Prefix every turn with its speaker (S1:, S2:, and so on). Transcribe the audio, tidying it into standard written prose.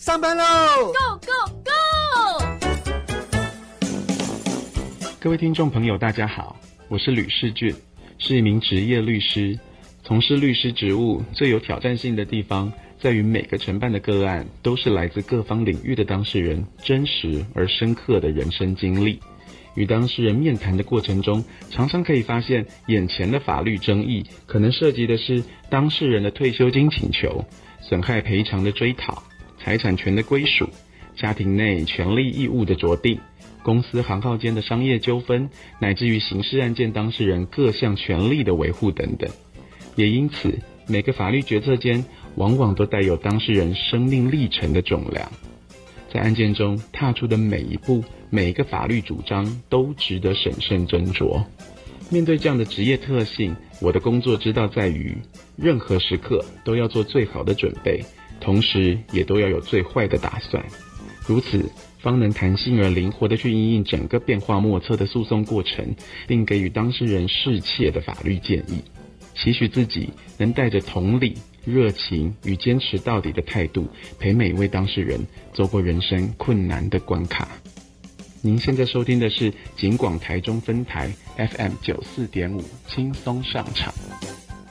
S1: 上班喽
S2: ！Go Go Go！
S3: 各位听众朋友，大家好，我是吕世俊，是一名职业律师。从事律师职务最有挑战性的地方，在于每个承办的个案都是来自各方领域的当事人真实而深刻的人生经历。与当事人面谈的过程中，常常可以发现眼前的法律争议可能涉及的是当事人的退休金请求、损害赔偿的追讨、财产权的归属、家庭内权利义务的酌定、公司行号间的商业纠纷，乃至于刑事案件当事人各项权利的维护等等。也因此，每个法律决策间往往都带有当事人生命历程的重量。在案件中踏出的每一步，每一个法律主张都值得审慎斟酌。面对这样的职业特性，我的工作之道在于任何时刻都要做最好的准备，同时也都要有最坏的打算，如此方能弹性而灵活地去因应整个变化莫测的诉讼过程，并给予当事人适切的法律建议。期许自己能带着同理、热情与坚持到底的态度，陪每一位当事人走过人生困难的关卡。您现在收听的是警广台中分台 FM 94.5，轻松上场。